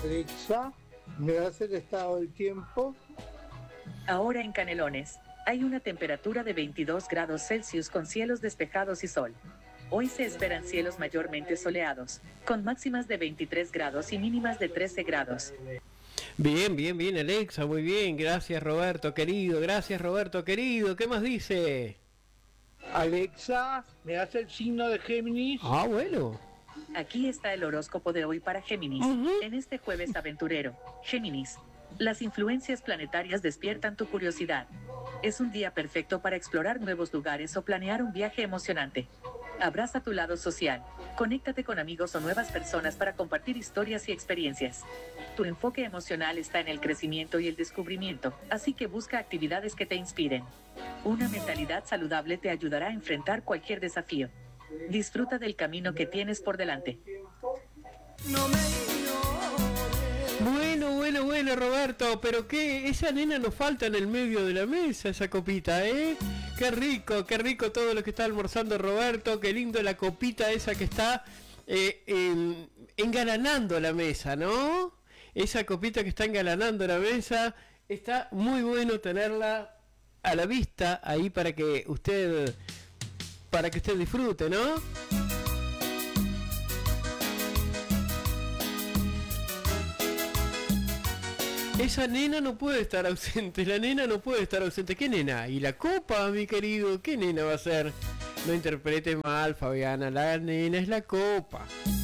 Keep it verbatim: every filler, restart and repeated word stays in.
Alexa, ¿me das el estado del tiempo? Ahora en Canelones, hay una temperatura de veintidós grados Celsius con cielos despejados y sol. Hoy se esperan cielos mayormente soleados, con máximas de veintitrés grados y mínimas de trece grados. Bien, bien, bien, Alexa, muy bien. Gracias, Roberto, querido. Gracias, Roberto, querido. ¿Qué más dice? Alexa, ¿me das el signo de Géminis? Ah, bueno. Aquí está el horóscopo de hoy para Géminis. Uh-huh. En este jueves aventurero, Géminis, las influencias planetarias despiertan tu curiosidad. Es un día perfecto para explorar nuevos lugares o planear un viaje emocionante. Abraza tu lado social. Conéctate con amigos o nuevas personas para compartir historias y experiencias. Tu enfoque emocional está en el crecimiento y el descubrimiento, así que busca actividades que te inspiren. Una mentalidad saludable te ayudará a enfrentar cualquier desafío. Disfruta del camino que tienes por delante. No me Bueno, bueno, bueno, Roberto, pero qué, esa nena nos falta en el medio de la mesa, esa copita, ¿eh? Qué rico, qué rico todo lo que está almorzando Roberto, qué lindo la copita esa que está eh, eh, engalanando la mesa, ¿no? Esa copita que está engalanando la mesa, está muy bueno tenerla a la vista ahí para que usted, para que usted disfrute, ¿no? Esa nena no puede estar ausente, la nena no puede estar ausente. ¿Qué nena? ¿Y la copa, mi querido? ¿Qué nena va a ser? No interprete mal, Fabiana, la nena es la copa.